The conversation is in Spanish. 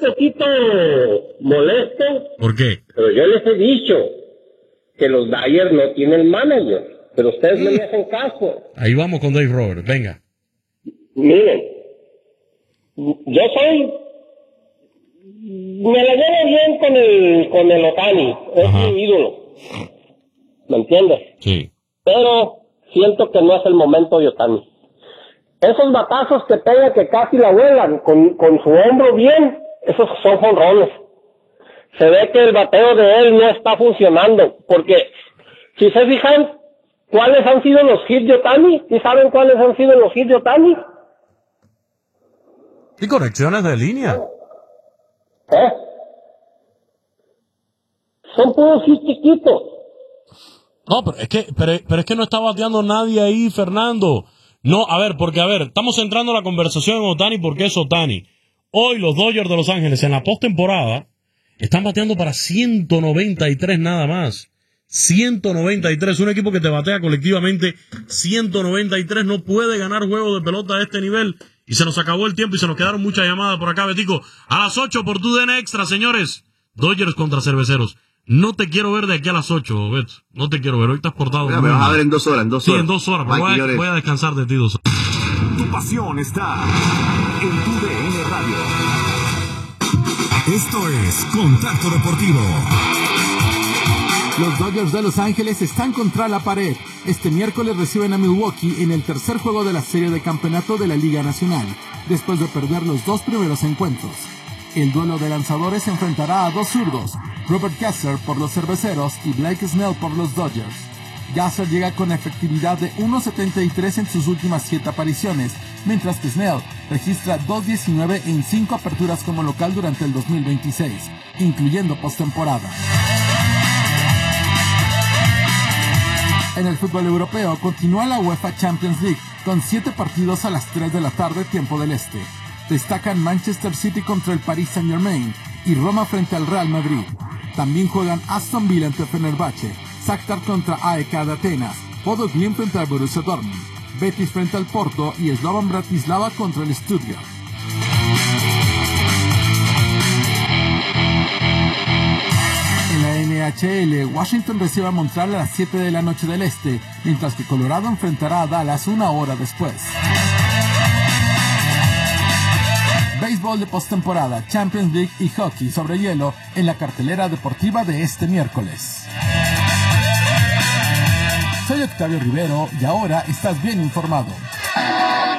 poquito molesto. ¿Por qué? Pero yo les he dicho que los Dodgers no tienen manager, pero ustedes no me hacen caso. Ahí vamos con Dave Roberts, venga. Miren, yo soy... Me la llevo bien con el Ohtani, es mi ídolo. ¿Me entiendes? Sí. Pero siento que no es el momento de Ohtani. Esos batazos que pega que casi la vuelan, con su hombro bien, esos son jonrones. Se ve que el bateo de él no está funcionando, porque si se fijan, ¿cuáles han sido los hits de Ohtani? ¿Sí saben cuáles han sido los hits de Ohtani? Y conexiones de línea. Son puros hits chiquitos. No, pero es que no está bateando nadie ahí, Fernando. No, porque estamos centrando la conversación en Ohtani porque es Ohtani. Hoy los Dodgers de Los Ángeles en la postemporada están bateando para 193 nada más. 193, un equipo que te batea colectivamente 193, no puede ganar juegos de pelota a este nivel. Y se nos acabó el tiempo y se nos quedaron muchas llamadas por acá, Betico. A las 8 por TUDN Extra, señores. Dodgers contra Cerveceros. No te quiero ver de aquí a las 8, Beto. No te quiero ver. Hoy te has portado me vas a ver en 2 horas, Sí, en 2 horas. Pero voy a descansar de ti 2 horas. Tu pasión está en TUDN Radio. Esto es Contacto Deportivo. Los Dodgers de Los Ángeles están contra la pared. Este miércoles reciben a Milwaukee en el tercer juego de la serie de campeonato de la Liga Nacional, después de perder los 2 primeros encuentros. El duelo de lanzadores enfrentará a 2 zurdos, Robert Gasser por los Cerveceros y Blake Snell por los Dodgers. Gasser llega con efectividad de 1.73 en sus últimas 7 apariciones, mientras que Snell registra 2.19 en 5 aperturas como local durante el 2026, incluyendo postemporada. En el fútbol europeo continúa la UEFA Champions League con 7 partidos a las 3 de la tarde, tiempo del este. Destacan Manchester City contra el Paris Saint-Germain y Roma frente al Real Madrid. También juegan Aston Villa ante Fenerbahce, Shakhtar contra AEK de Atenas, Bodo Glimt frente al Borussia Dortmund, Betis frente al Porto y Slovan Bratislava contra el Stuttgart. En la NHL, Washington recibe a Montreal a las 7 de la noche del este, mientras que Colorado enfrentará a Dallas 1 hora después. Béisbol de postemporada, Champions League y hockey sobre hielo en la cartelera deportiva de este miércoles. Soy Octavio Rivero y ahora estás bien informado.